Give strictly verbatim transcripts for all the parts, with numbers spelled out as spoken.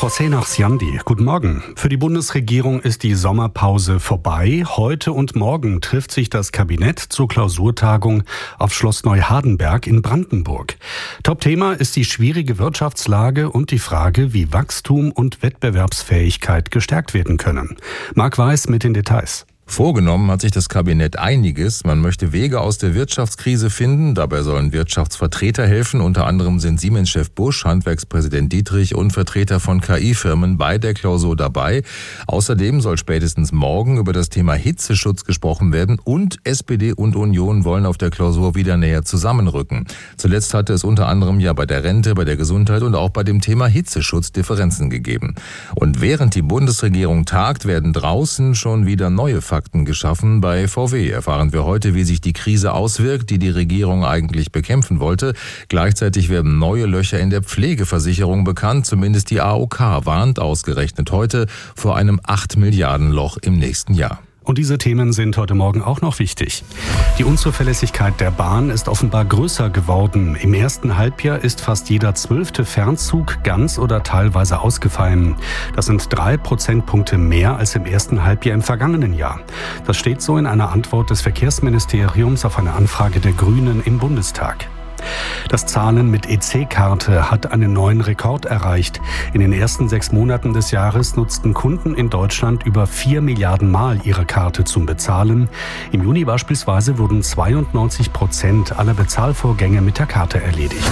José Nachsiandi. Guten Morgen. Für die Bundesregierung ist die Sommerpause vorbei. Heute und morgen trifft sich das Kabinett zur Klausurtagung auf Schloss Neuhardenberg in Brandenburg. Topthema ist die schwierige Wirtschaftslage und die Frage, wie Wachstum und Wettbewerbsfähigkeit gestärkt werden können. Marc Weiß mit den Details. Vorgenommen hat sich das Kabinett einiges. Man möchte Wege aus der Wirtschaftskrise finden. Dabei sollen Wirtschaftsvertreter helfen. Unter anderem sind Siemens-Chef Busch, Handwerkspräsident Dietrich und Vertreter von K I-Firmen bei der Klausur dabei. Außerdem soll spätestens morgen über das Thema Hitzeschutz gesprochen werden. Und S P D und Union wollen auf der Klausur wieder näher zusammenrücken. Zuletzt hatte es unter anderem ja bei der Rente, bei der Gesundheit und auch bei dem Thema Hitzeschutz Differenzen gegeben. Und während die Bundesregierung tagt, werden draußen schon wieder neue Fakten geschaffen. Bei V W erfahren wir heute, wie sich die Krise auswirkt, die die Regierung eigentlich bekämpfen wollte. Gleichzeitig werden neue Löcher in der Pflegeversicherung bekannt. Zumindest die A O K warnt ausgerechnet heute vor einem acht Milliarden Loch im nächsten Jahr. Und diese Themen sind heute Morgen auch noch wichtig. Die Unzuverlässigkeit der Bahn ist offenbar größer geworden. Im ersten Halbjahr ist fast jeder zwölfte Fernzug ganz oder teilweise ausgefallen. Das sind drei Prozentpunkte mehr als im ersten Halbjahr im vergangenen Jahr. Das steht so in einer Antwort des Verkehrsministeriums auf eine Anfrage der Grünen im Bundestag. Das Zahlen mit E C-Karte hat einen neuen Rekord erreicht. In den ersten sechs Monaten des Jahres nutzten Kunden in Deutschland über vier Milliarden Mal ihre Karte zum Bezahlen. Im Juni beispielsweise wurden zweiundneunzig Prozent aller Bezahlvorgänge mit der Karte erledigt.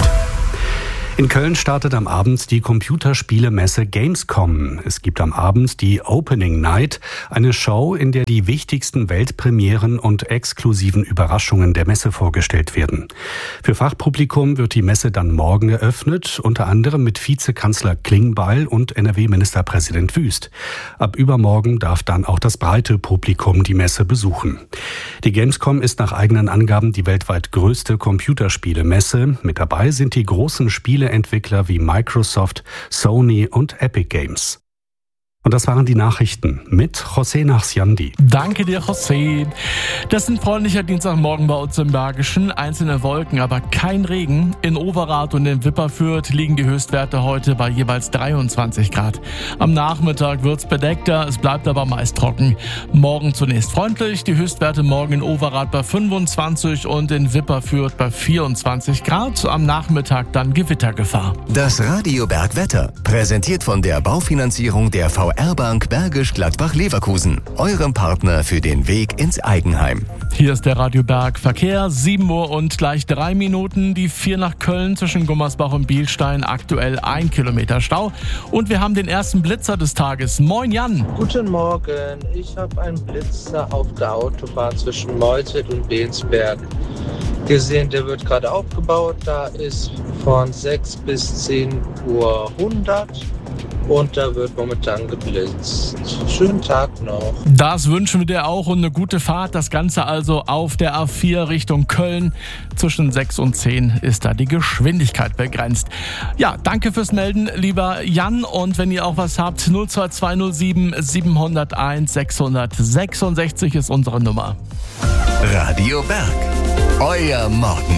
In Köln startet am Abend die Computerspielemesse Gamescom. Es gibt am Abend die Opening Night, eine Show, in der die wichtigsten Weltpremieren und exklusiven Überraschungen der Messe vorgestellt werden. Für Fachpublikum wird die Messe dann morgen eröffnet, unter anderem mit Vizekanzler Klingbeil und N R W-Ministerpräsident Wüst. Ab übermorgen darf dann auch das breite Publikum die Messe besuchen. Die Gamescom ist nach eigenen Angaben die weltweit größte Computerspielemesse. Mit dabei sind die großen Spiele Entwickler wie Microsoft, Sony und Epic Games. Und das waren die Nachrichten mit José Nachsiandi. Danke dir, José. Das ist ein freundlicher Dienstagmorgen bei uns im Bergischen. Einzelne Wolken, aber kein Regen. In Overath und in Wipperfürth liegen die Höchstwerte heute bei jeweils dreiundzwanzig Grad. Am Nachmittag wird's bedeckter, es bleibt aber meist trocken. Morgen zunächst freundlich, die Höchstwerte morgen in Overath bei fünfundzwanzig und in Wipperfürth bei vierundzwanzig Grad. Am Nachmittag dann Gewittergefahr. Das Radio Bergwetter, präsentiert von der Baufinanzierung der V R-Bank Bergisch Gladbach-Leverkusen, eurem Partner für den Weg ins Eigenheim. Hier ist der Radio Berg Verkehr, sieben Uhr und gleich drei Minuten, die vier nach Köln zwischen Gummersbach und Bielstein, aktuell ein Kilometer Stau. Und wir haben den ersten Blitzer des Tages. Moin Jan. Guten Morgen, ich habe einen Blitzer auf der Autobahn zwischen Meuthen und Bensberg gesehen, der wird gerade aufgebaut. Da ist von sechs bis zehn Uhr hundert. Und da wird momentan geblitzt. Schönen Tag noch. Das wünschen wir dir auch und eine gute Fahrt. Das Ganze also auf der A vier Richtung Köln. Zwischen sechs und zehn ist da die Geschwindigkeit begrenzt. Ja, danke fürs Melden, lieber Jan. Und wenn ihr auch was habt, null zwei zwei null sieben sieben null eins sechs sechs sechs ist unsere Nummer. Radio Berg, euer Morgen.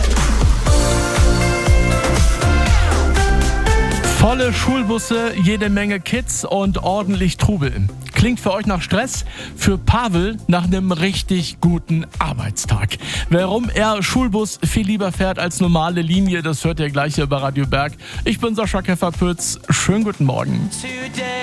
Volle Schulbusse, jede Menge Kids und ordentlich Trubel. Klingt für euch nach Stress? Für Pavel nach einem richtig guten Arbeitstag. Warum er Schulbus viel lieber fährt als normale Linie, das hört ihr gleich hier bei Radio Berg. Ich bin Sascha Keffer-Pütz. Schönen guten Morgen.